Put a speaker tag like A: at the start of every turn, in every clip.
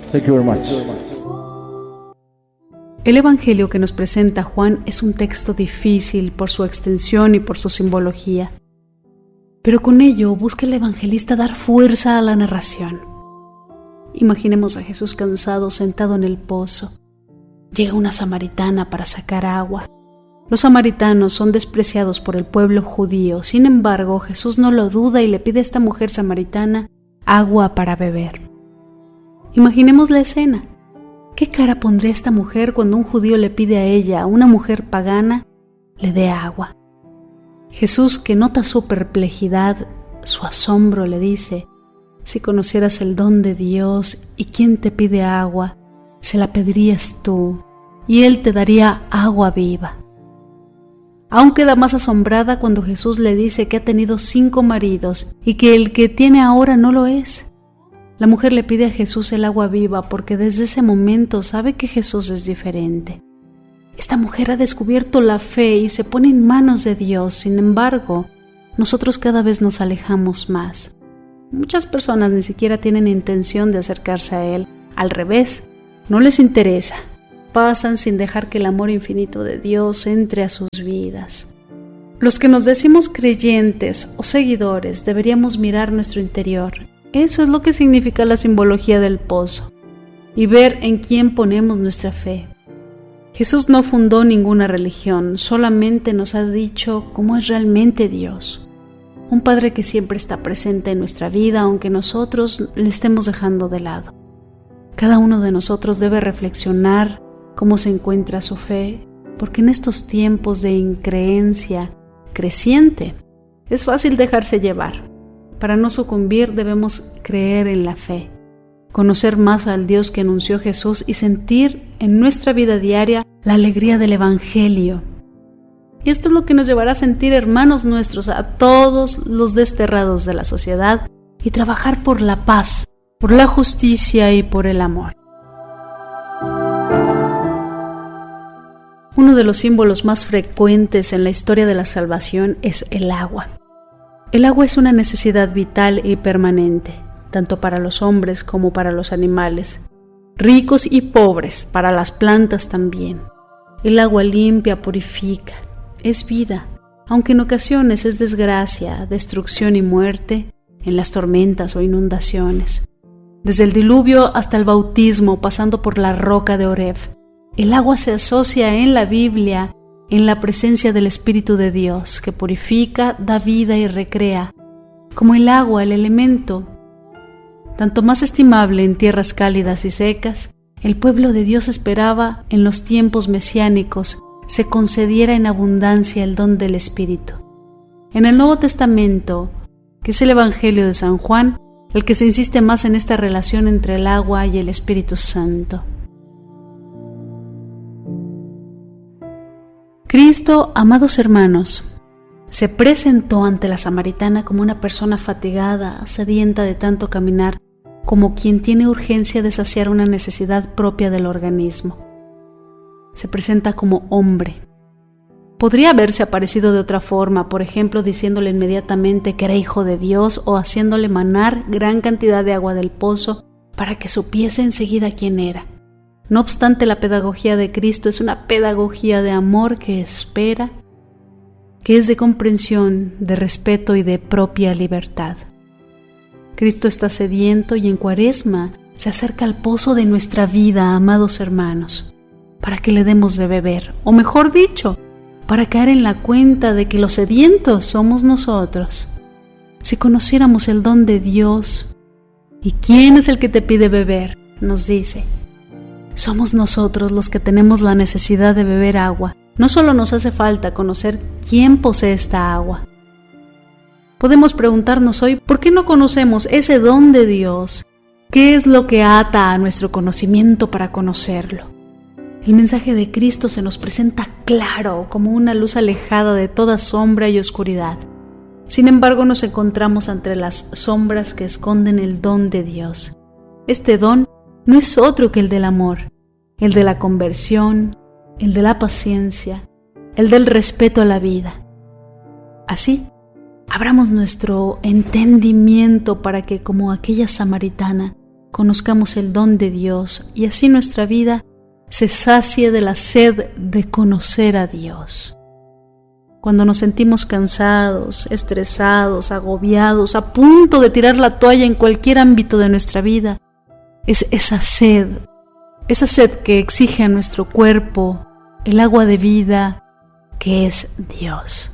A: Thank you very much.
B: El Evangelio que nos presenta Juan es un texto difícil por su extensión y por su simbología. Pero con ello busca el evangelista dar fuerza a la narración. Imaginemos a Jesús cansado sentado en el pozo. Llega una samaritana para sacar agua. Los samaritanos son despreciados por el pueblo judío. Sin embargo, Jesús no lo duda y le pide a esta mujer samaritana agua para beber. Imaginemos la escena. ¿Qué cara pondría esta mujer cuando un judío le pide a ella, una mujer pagana, le dé agua? Jesús, que nota su perplejidad, su asombro, le dice: si conocieras el don de Dios y quién te pide agua, se la pedirías tú, y Él te daría agua viva. Aún queda más asombrada cuando Jesús le dice que ha tenido 5 maridos y que el que tiene ahora no lo es. La mujer le pide a Jesús el agua viva porque desde ese momento sabe que Jesús es diferente. Esta mujer ha descubierto la fe y se pone en manos de Dios. Sin embargo, nosotros cada vez nos alejamos más. Muchas personas ni siquiera tienen intención de acercarse a Él. Al revés, no les interesa. Pasan sin dejar que el amor infinito de Dios entre a sus vidas. Los que nos decimos creyentes o seguidores deberíamos mirar nuestro interior. Eso es lo que significa la simbología del pozo, y ver en quién ponemos nuestra fe. Jesús no fundó ninguna religión, solamente nos ha dicho cómo es realmente Dios. Un Padre que siempre está presente en nuestra vida, aunque nosotros le estemos dejando de lado. Cada uno de nosotros debe reflexionar cómo se encuentra su fe, porque en estos tiempos de increencia creciente es fácil dejarse llevar. Para no sucumbir debemos creer en la fe, conocer más al Dios que anunció Jesús y sentir en nuestra vida diaria la alegría del Evangelio. Y esto es lo que nos llevará a sentir hermanos nuestros a todos los desterrados de la sociedad y trabajar por la paz, por la justicia y por el amor. Uno de los símbolos más frecuentes en la historia de la salvación es el agua. El agua es una necesidad vital y permanente, tanto para los hombres como para los animales, ricos y pobres, para las plantas también. El agua limpia, purifica, es vida, aunque en ocasiones es desgracia, destrucción y muerte en las tormentas o inundaciones. Desde el diluvio hasta el bautismo, pasando por la roca de Oreb, el agua se asocia en la Biblia en la presencia del Espíritu de Dios, que purifica, da vida y recrea, como el agua, el elemento. Tanto más estimable en tierras cálidas y secas, el pueblo de Dios esperaba en los tiempos mesiánicos se concediera en abundancia el don del Espíritu. En el Nuevo Testamento, que es el Evangelio de San Juan, el que se insiste más en esta relación entre el agua y el Espíritu Santo. Cristo, amados hermanos, se presentó ante la samaritana como una persona fatigada, sedienta de tanto caminar, como quien tiene urgencia de saciar una necesidad propia del organismo. Se presenta como hombre. Podría haberse aparecido de otra forma, por ejemplo, diciéndole inmediatamente que era hijo de Dios o haciéndole manar gran cantidad de agua del pozo para que supiese enseguida quién era. No obstante, la pedagogía de Cristo es una pedagogía de amor que espera, que es de comprensión, de respeto y de propia libertad. Cristo está sediento y en Cuaresma se acerca al pozo de nuestra vida, amados hermanos, para que le demos de beber, o mejor dicho, para caer en la cuenta de que los sedientos somos nosotros. Si conociéramos el don de Dios, ¿y quién es el que te pide beber?, nos dice. Somos nosotros los que tenemos la necesidad de beber agua. No solo nos hace falta conocer quién posee esta agua. Podemos preguntarnos hoy, ¿por qué no conocemos ese don de Dios? ¿Qué es lo que ata a nuestro conocimiento para conocerlo? El mensaje de Cristo se nos presenta claro, como una luz alejada de toda sombra y oscuridad. Sin embargo, nos encontramos entre las sombras que esconden el don de Dios. Este don no es otro que el del amor, el de la conversión, el de la paciencia, el del respeto a la vida. Así, abramos nuestro entendimiento para que, como aquella samaritana, conozcamos el don de Dios y así nuestra vida se sacie de la sed de conocer a Dios. Cuando nos sentimos cansados, estresados, agobiados, a punto de tirar la toalla en cualquier ámbito de nuestra vida, es esa sed que exige a nuestro cuerpo el agua de vida que es Dios.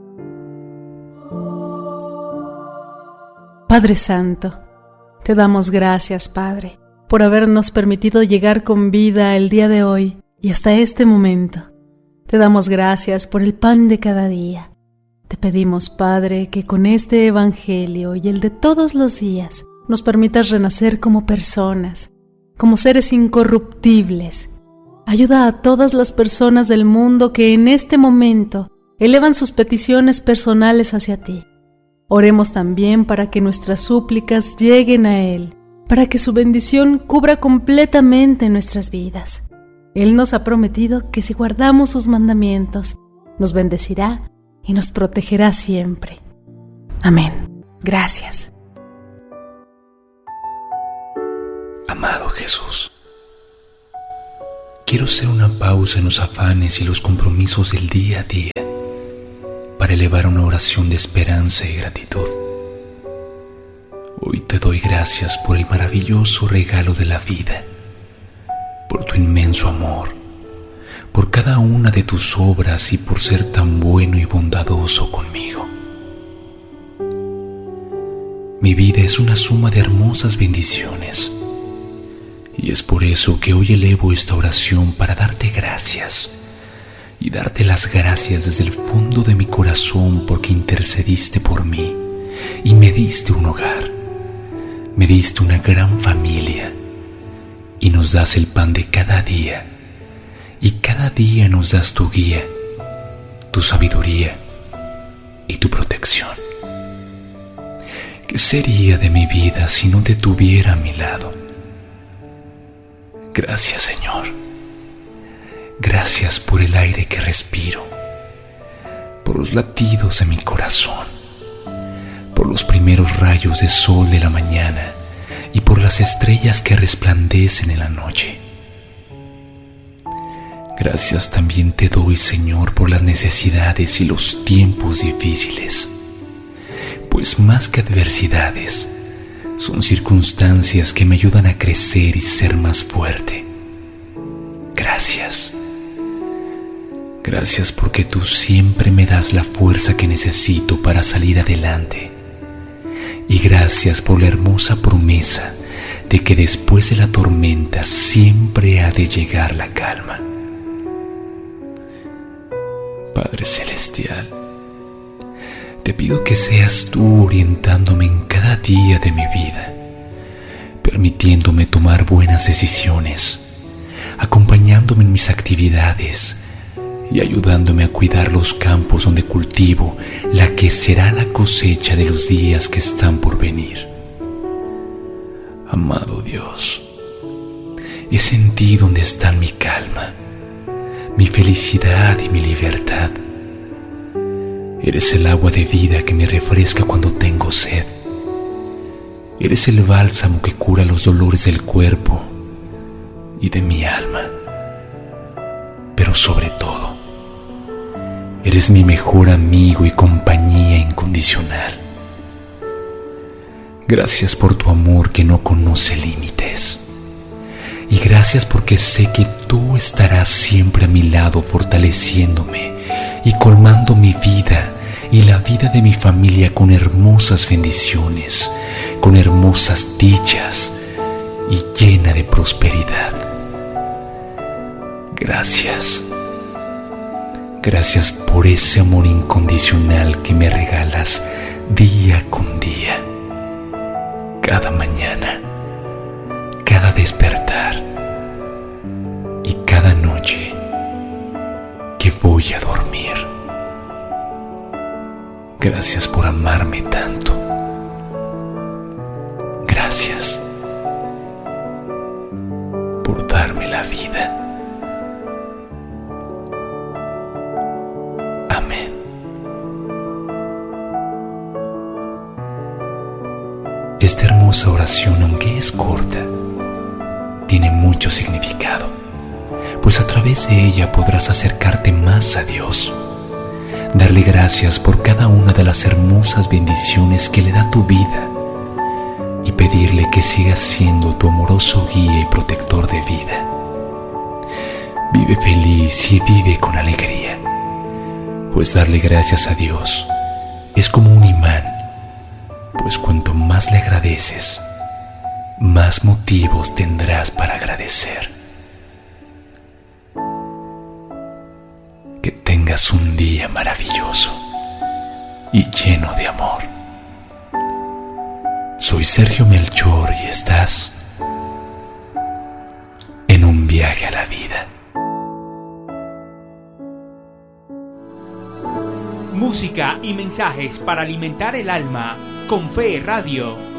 B: Padre Santo, te damos gracias, Padre, por habernos permitido llegar con vida el día de hoy y hasta este momento. Te damos gracias por el pan de cada día. Te pedimos, Padre, que con este Evangelio y el de todos los días nos permitas renacer como personas, como seres incorruptibles. Ayuda a todas las personas del mundo que en este momento elevan sus peticiones personales hacia ti. Oremos también para que nuestras súplicas lleguen a Él, para que su bendición cubra completamente nuestras vidas. Él nos ha prometido que si guardamos sus mandamientos, nos bendecirá y nos protegerá siempre. Amén. Gracias.
A: Amado Jesús, quiero hacer una pausa en los afanes y los compromisos del día a día para elevar una oración de esperanza y gratitud. Hoy te doy gracias por el maravilloso regalo de la vida, por tu inmenso amor, por cada una de tus obras y por ser tan bueno y bondadoso conmigo. Mi vida es una suma de hermosas bendiciones y es por eso que hoy elevo esta oración para darte gracias y darte las gracias desde el fondo de mi corazón porque intercediste por mí y me diste un hogar, me diste una gran familia y nos das el pan de cada día y cada día nos das tu guía, tu sabiduría y tu protección. ¿Qué sería de mi vida si no te tuviera a mi lado? Gracias, Señor. Gracias por el aire que respiro, por los latidos de mi corazón, por los primeros rayos de sol de la mañana y por las estrellas que resplandecen en la noche. Gracias también te doy, Señor, por las necesidades y los tiempos difíciles, pues más que adversidades, son circunstancias que me ayudan a crecer y ser más fuerte. Gracias. Gracias porque tú siempre me das la fuerza que necesito para salir adelante. Y gracias por la hermosa promesa de que después de la tormenta siempre ha de llegar la calma. Padre Celestial, te pido que seas tú orientándome en cada día de mi vida, permitiéndome tomar buenas decisiones, acompañándome en mis actividades y ayudándome a cuidar los campos donde cultivo la que será la cosecha de los días que están por venir. Amado Dios, es en ti donde están mi calma, mi felicidad y mi libertad. Eres el agua de vida que me refresca cuando tengo sed. Eres el bálsamo que cura los dolores del cuerpo y de mi alma. Pero sobre todo, eres mi mejor amigo y compañía incondicional. Gracias por tu amor que no conoce límites. Y gracias porque sé que tú estarás siempre a mi lado fortaleciéndome y colmando mi vida y la vida de mi familia con hermosas bendiciones, con hermosas dichas y llena de prosperidad. Gracias. Gracias por ese amor incondicional que me regalas día con día, cada mañana, cada despertar y cada noche que voy a dormir. Gracias por amarme tanto. Gracias por darme la vida. Amén. Esta hermosa oración, aunque es corta, tiene mucho significado, pues a través de ella podrás acercarte más a Dios, darle gracias por cada una de las hermosas bendiciones que le da tu vida y pedirle que siga siendo tu amoroso guía y protector de vida. Vive feliz y vive con alegría, pues darle gracias a Dios es como un imán, pues cuanto más le agradeces, más motivos tendrás para agradecer. Que tengas un día maravilloso y lleno de amor. Soy Sergio Melchor y estás en un viaje a la vida.
C: Música y mensajes para alimentar el alma con Fe Radio.